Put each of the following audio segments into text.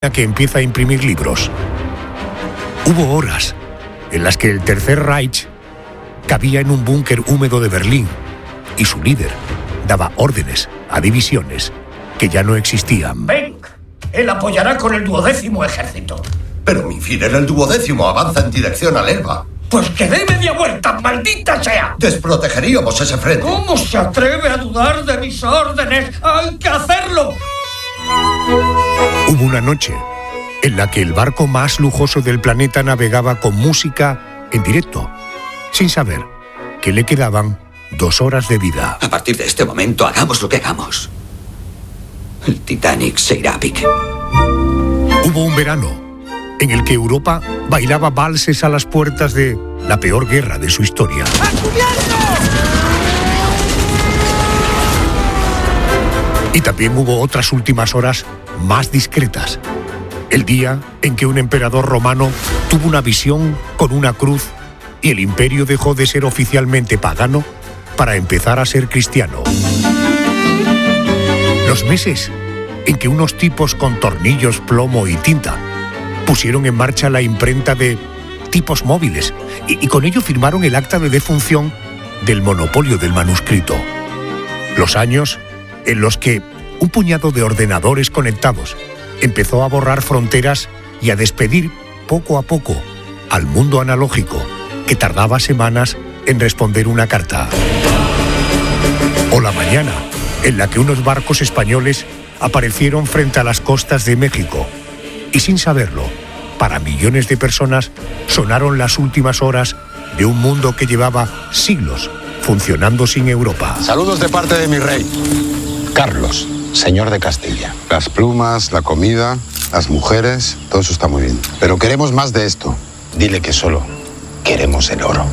que empieza a imprimir libros. Hubo horas en las que el Tercer Reich cabía en un búnker húmedo de Berlín y su líder daba órdenes a divisiones que ya no existían. Ven, él apoyará con el 12º ejército. Pero mi Führer, el 12º avanza en dirección al Elba. Pues que dé media vuelta, maldita sea. Desprotegeríamos ese frente. ¿Cómo se atreve a dudar de mis órdenes? ¡Hay que hacerlo! Hubo una noche en la que el barco más lujoso del planeta navegaba con música en directo, sin saber que le quedaban 2 horas de vida. A partir de este momento, hagamos lo que hagamos, el Titanic se irá a pique. Hubo un verano en el que Europa bailaba valses a las puertas de la peor guerra de su historia. Y también hubo otras últimas horas más discretas. El día en que un emperador romano tuvo una visión con una cruz y el imperio dejó de ser oficialmente pagano para empezar a ser cristiano. Los meses en que unos tipos con tornillos, plomo y tinta pusieron en marcha la imprenta de tipos móviles y con ello firmaron el acta de defunción del monopolio del manuscrito. Los años en los que un puñado de ordenadores conectados empezó a borrar fronteras y a despedir poco a poco al mundo analógico que tardaba semanas en responder una carta. O la mañana en la que unos barcos españoles aparecieron frente a las costas de México y sin saberlo, para millones de personas sonaron las últimas horas de un mundo que llevaba siglos funcionando sin Europa. Saludos de parte de mi rey, Carlos, señor de Castilla. Las plumas, la comida, las mujeres, todo eso está muy bien. Pero queremos más de esto. Dile que solo queremos el oro.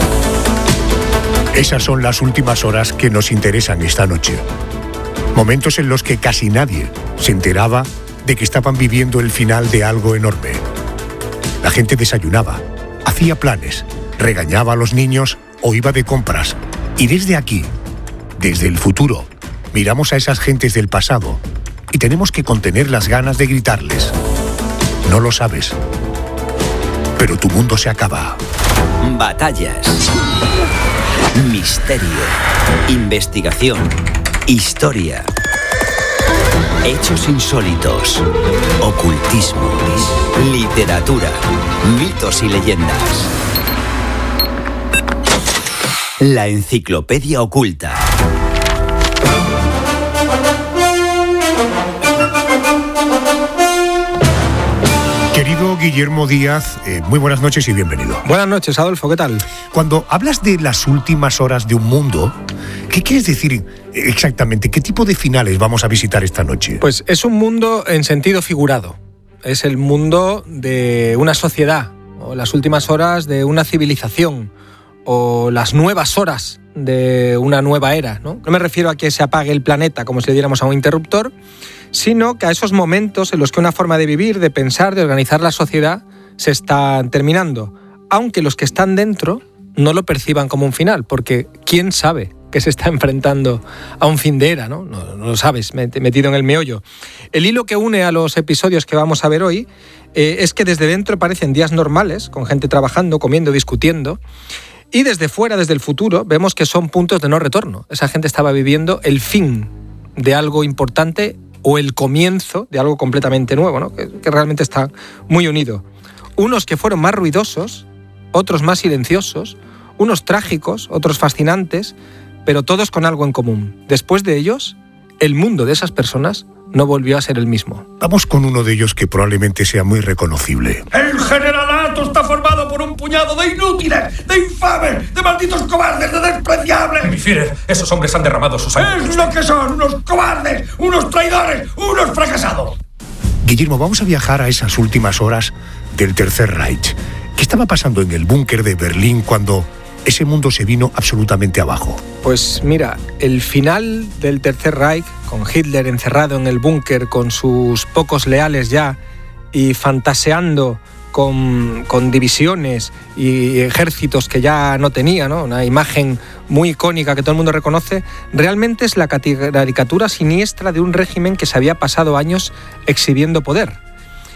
Esas son las últimas horas que nos interesan esta noche. Momentos en los que casi nadie se enteraba de que estaban viviendo el final de algo enorme. La gente desayunaba, hacía planes, regañaba a los niños o iba de compras. Y desde aquí, desde el futuro, miramos a esas gentes del pasado y tenemos que contener las ganas de gritarles: no lo sabes, pero tu mundo se acaba. Batallas, misterio, investigación, historia, hechos insólitos, ocultismo, literatura, mitos y leyendas. La enciclopedia oculta. Querido Guillermo Díaz, muy buenas noches y bienvenido. Buenas noches, Adolfo, ¿qué tal? Cuando hablas de las últimas horas de un mundo, ¿qué quieres decir exactamente? ¿Qué tipo de finales vamos a visitar esta noche? Pues es un mundo en sentido figurado. Es el mundo de una sociedad, o las últimas horas de una civilización, o las nuevas horas de una nueva era, ¿no? No me refiero a que se apague el planeta como si le diéramos a un interruptor, sino que a esos momentos en los que una forma de vivir, de pensar, de organizar la sociedad se está terminando, aunque los que están dentro no lo perciban como un final, porque quién sabe que se está enfrentando a un fin de era, ¿no? No lo sabes, metido en el meollo. El hilo que une a los episodios que vamos a ver hoy es que desde dentro parecen días normales, con gente trabajando, comiendo, discutiendo, y desde fuera, desde el futuro, vemos que son puntos de no retorno. Esa gente estaba viviendo el fin de algo importante o el comienzo de algo completamente nuevo, ¿no? que realmente está muy unido. Unos que fueron más ruidosos, otros más silenciosos, unos trágicos, otros fascinantes, pero todos con algo en común. Después de ellos, el mundo de esas personas no volvió a ser el mismo. Vamos con uno de ellos que probablemente sea muy reconocible. El generalato está formado por un puñado de inútiles, de infames, de malditos cobardes, de despreciables. Mi Führer, esos hombres han derramado su sangre. Es lo que son, unos cobardes, unos traidores, unos fracasados. Guillermo, vamos a viajar a esas últimas horas del Tercer Reich. ¿Qué estaba pasando en el búnker de Berlín cuando ese mundo se vino absolutamente abajo? Pues mira, el final del Tercer Reich, con Hitler encerrado en el búnker con sus pocos leales ya y fantaseando con divisiones y ejércitos que ya no tenía, ¿no? Una imagen muy icónica que todo el mundo reconoce, realmente es la caricatura siniestra de un régimen que se había pasado años exhibiendo poder.